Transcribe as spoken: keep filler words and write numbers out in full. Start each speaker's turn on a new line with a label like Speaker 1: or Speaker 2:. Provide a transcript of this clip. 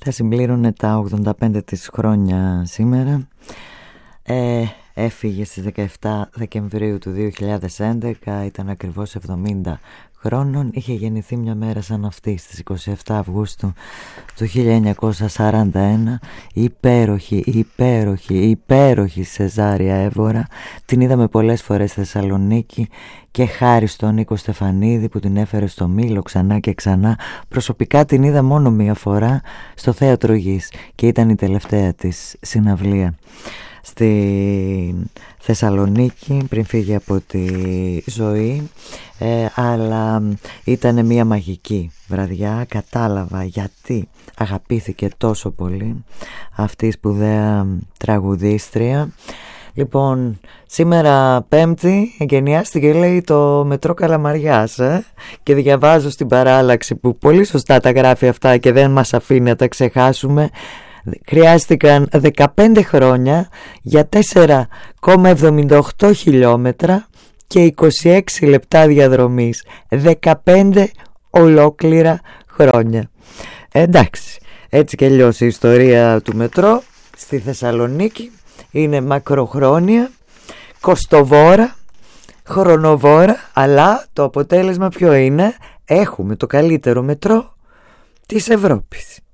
Speaker 1: θα συμπλήρωνε τα ογδόντα πέντε της χρόνια σήμερα. ε, Έφυγε στις δεκαεφτά Δεκεμβρίου του δύο χιλιάδες έντεκα, ήταν ακριβώς εβδομήντα χρόνων. Είχε γεννηθεί μια μέρα σαν αυτή, στις είκοσι επτά Αυγούστου του χίλια εννιακόσια σαράντα ένα. Υπέροχη, υπέροχη, υπέροχη Σεζάρια Εύωρα. Την είδαμε πολλές φορές στη Θεσσαλονίκη και χάρη στον Νίκο Στεφανίδη που την έφερε στο Μήλο ξανά και ξανά. Προσωπικά την είδα μόνο μία φορά στο Θέατρο Γης και ήταν η τελευταία της συναυλία στη Θεσσαλονίκη πριν φύγει από τη ζωή. ε, αλλά ήταν μια μαγική βραδιά. Κατάλαβα γιατί αγαπήθηκε τόσο πολύ αυτή η σπουδαία τραγουδίστρια. Λοιπόν, σήμερα Πέμπτη εγκαινιάστηκε, λέει, το μετρό Καλαμαριάς, ε? Και διαβάζω στην παράλλαξη που πολύ σωστά τα γράφει αυτά και δεν μας αφήνει να τα ξεχάσουμε. Χρειάστηκαν δεκαπέντε χρόνια για τέσσερα κόμμα εβδομήντα οκτώ χιλιόμετρα και είκοσι έξι λεπτά διαδρομής. δεκαπέντε ολόκληρα χρόνια. Εντάξει, έτσι και αλλιώς η ιστορία του μετρό στη Θεσσαλονίκη είναι μακροχρόνια, κοστοβόρα, χρονοβόρα, αλλά το αποτέλεσμα ποιο είναι? Έχουμε το καλύτερο μετρό της Ευρώπης.